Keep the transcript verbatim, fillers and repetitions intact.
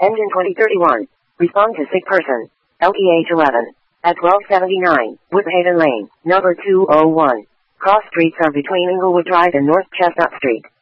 Engine twenty thirty-one. Respond to sick person. L E H eleven. At twelve seventy-nine, Woodhaven Lane, number two oh one. Cross streets are between Inglewood Drive and North Chestnut Street.